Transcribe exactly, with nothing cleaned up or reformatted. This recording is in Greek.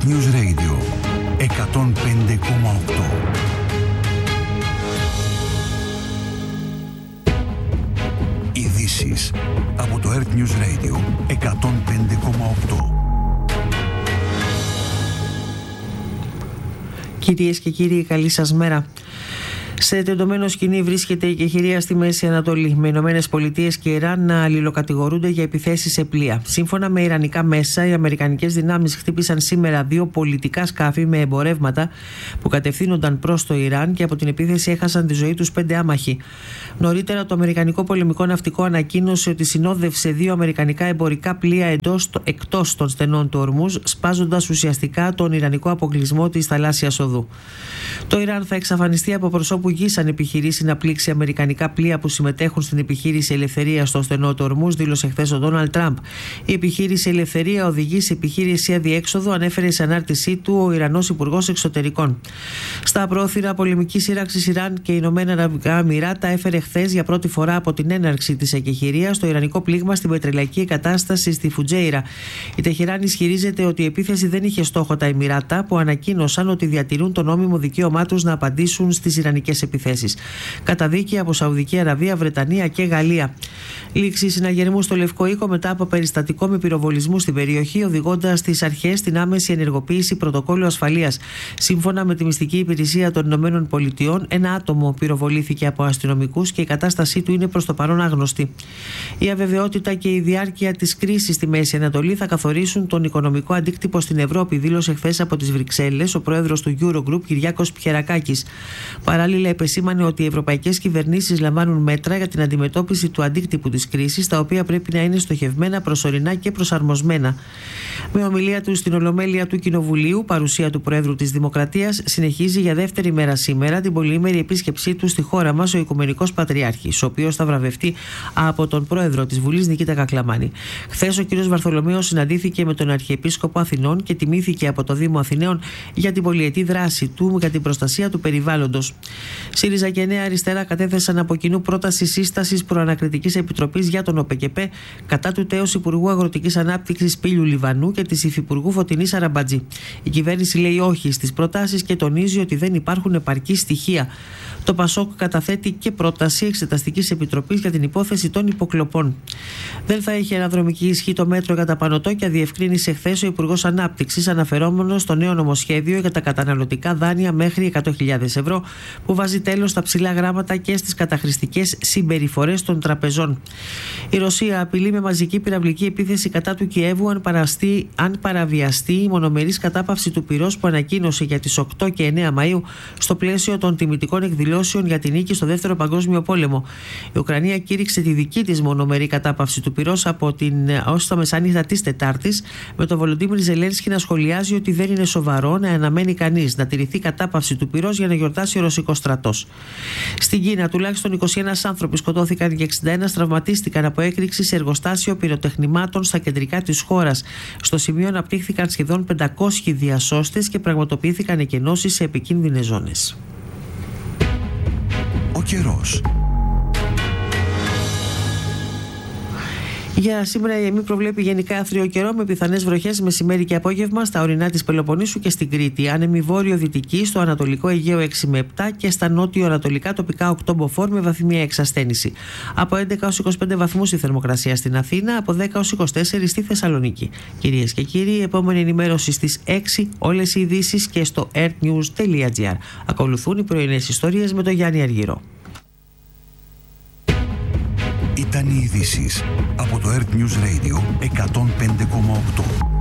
News Radio εκατόν πέντε κόμμα οκτώ. Ειδήσεις από το Earth News Radio εκατόν πέντε κόμμα οκτώ. Κυρίες και κύριοι, καλή σας μέρα. Σε τεντωμένο σκηνή βρίσκεται η εκεχηρία στη Μέση Ανατολή, με Ηνωμένες Πολιτείες και Ιράν να αλληλοκατηγορούνται για επιθέσεις σε πλοία. Σύμφωνα με ιρανικά μέσα, οι αμερικανικές δυνάμεις χτύπησαν σήμερα δύο πολιτικά σκάφη με εμπορεύματα που κατευθύνονταν προς το Ιράν και από την επίθεση έχασαν τη ζωή τους πέντε άμαχοι. Νωρίτερα, το Αμερικανικό Πολεμικό Ναυτικό ανακοίνωσε ότι συνόδευσε δύο αμερικανικά εμπορικά πλοία εντός, εκτός των στενών του Ορμούζ, σπάζοντας ουσιαστικά τον ιρανικό αποκλεισμό της θαλάσσιας οδού. Το Ιράν θα εξαφανιστεί από προσώπου γης αν επιχειρήσει να πλήξει αμερικανικά πλοία που συμμετέχουν στην επιχείρηση Ελευθερία στο στενό του Ορμούζ, δήλωσε χθες ο Ντόναλντ Τραμπ. Η επιχείρηση Ελευθερία οδηγεί σε επιχείρηση αδιέξοδο, ανέφερε σε ανάρτησή του ο Ιρανός Υπουργός Εξωτερικών. Στα πρόθυρα πολεμικής σύραξης Ιράν και Ηνωμένα Αραβικά Εμιράτα έφερε χθες για πρώτη φορά από την έναρξη της εκεχηρίας το ιρανικό πλήγμα στην πετρελαϊκή εγκατάσταση στη Φουτζέιρα. Η Τεχεράν ισχυρίζεται ότι η επίθεση δεν είχε στόχο τα Εμιράτα, που ανακοίνωσαν ότι διατηρούν το νόμιμο δικαίωμά τους να απαντήσουν στις ιρανικές επιθέσεις. Καταδίκη από Σαουδική Αραβία, Βρετανία και Γαλλία. Λήξη συναγερμού στο Λευκό Οίκο μετά από περιστατικό με πυροβολισμού στην περιοχή, οδηγώντας τις αρχές στην άμεση ενεργοποίηση πρωτοκόλλου ασφαλείας. Σύμφωνα με τη μυστική υπηρεσία των Ηνωμένων Πολιτειών, ένα άτομο πυροβολήθηκε από αστυνομικούς και η κατάστασή του είναι προς το παρόν άγνωστη. Η αβεβαιότητα και η διάρκεια της κρίσης στη Μέση Ανατολή θα καθορίσουν τον οικονομικό αντίκτυπο στην Ευρώπη, δήλωσε χθες από τις Βρυξέλλες ο πρόεδρος του Eurogroup, Κυριάκος Πιερακάκης. Παράλληλα, επεσήμανε ότι οι ευρωπαϊκές κυβερνήσεις λαμβάνουν μέτρα για την αντιμετώπιση του αντίκτυπου της κρίσης, τα οποία πρέπει να είναι στοχευμένα, προσωρινά και προσαρμοσμένα. Με ομιλία του στην Ολομέλεια του Κοινοβουλίου, παρουσία του Προέδρου της Δημοκρατίας, συνεχίζει για δεύτερη μέρα σήμερα την πολυήμερη επίσκεψή του στη χώρα μας ο Οικουμενικός Πατριάρχης, ο οποίος θα βραβευτεί από τον Πρόεδρο της Βουλής Νικήτα Κακλαμάνη. Χθες ο κ. Βαρθολομαίος συναντήθηκε με τον Αρχιεπίσκοπο Αθηνών και τιμήθηκε από το Δήμο Αθηναίων για την πολυετή δράση του για την προστασία του περιβάλλοντος. ΣΥΡΙΖΑ και Νέα Αριστερά κατέθεσαν από κοινού πρόταση σύστασης προανακριτικής επιτροπής για τον ΟΠΕΚΕΠΕ κατά του τέως Υπουργού Αγροτικής Ανάπτυξης Πύλιου Λιβανού και της Υφυπουργού Φωτεινής Αραμπατζή. Η κυβέρνηση λέει όχι στις προτάσεις και τονίζει ότι δεν υπάρχουν επαρκή στοιχεία. Το ΠΑΣΟΚ καταθέτει και πρόταση Εξεταστικής Επιτροπής για την υπόθεση των υποκλοπών. Δεν θα έχει αναδρομική ισχύ το μέτρο για τα πανωτόκια, διευκρίνησε χθες ο Υπουργός Ανάπτυξης, αναφερόμενος στο νέο νομοσχέδιο για τα καταναλωτικά δάνεια μέχρι εκατό χιλιάδες ευρώ, που βάζει τέλος στα ψηλά γράμματα και στις καταχρηστικές συμπεριφορές των τραπεζών. Η Ρωσία απειλεί με μαζική πυραυλική επίθεση κατά του Κιέβου αν, παραστεί, αν παραβιαστεί η μονομερής κατάπαυση του πυρός που ανακοίνωσε για τις οκτώ και εννέα Μαΐου στο πλαίσιο των τιμητικών εκδηλώσεων για την νίκη στο Δεύτερο Παγκόσμιο Πόλεμο. Η Ουκρανία κήρυξε τη δική της μονομερή κατάπαυση του πυρός από την ως τα μεσάνυχτα της Τετάρτης, με τον Βολοντίμιρ Ζελένσκι να σχολιάζει ότι δεν είναι σοβαρό να αναμένει κανείς να τηρηθεί κατάπαυση του πυρός για να γιορτάσει ο ρωσικός στρατός. Στην Κίνα, τουλάχιστον είκοσι ένα άνθρωποι σκοτώθηκαν και εξήντα ένα τραυματίστηκαν από έκρηξη σε εργοστάσιο πυροτεχνημάτων στα κεντρικά της χώρας. Στο σημείο αναπτύχθηκαν σχεδόν πεντακόσιοι διασώστες και πραγματοποιήθηκαν εκενώσεις σε επικίνδυνες ζώνες. Ο καιρός. Για σήμερα η ΕΜΗ προβλέπει γενικά άθριο καιρό με πιθανές βροχές μεσημέρι και απόγευμα στα ορεινά της Πελοποννήσου και στην Κρήτη. Άνεμη βόρειο-δυτική στο ανατολικό Αιγαίο έξι με επτά και στα νότιο-ανατολικά τοπικά οκτώ μποφόρ με βαθμία εξασθένηση. Από έντεκα έως είκοσι πέντε βαθμούς η θερμοκρασία στην Αθήνα, από δέκα έως είκοσι τέσσερα στη Θεσσαλονίκη. Κυρίες και κύριοι, η επόμενη ενημέρωση στις έξι, όλες οι ειδήσεις και στο earthnews τελεία gr. Ακολουθούν οι πρωινές ιστορίες με τον Γιάννη Αργυρό. Ήταν οι ειδήσεις από το Earth News Radio εκατόν πέντε κόμμα οκτώ.